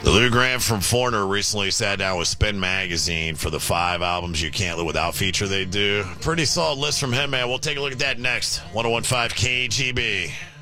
Lou Graham from Foreigner recently sat down with Spin Magazine for the 5 albums you can't live without feature they do. Pretty solid list from him, man. We'll take a look at that next. 101.5 KGB.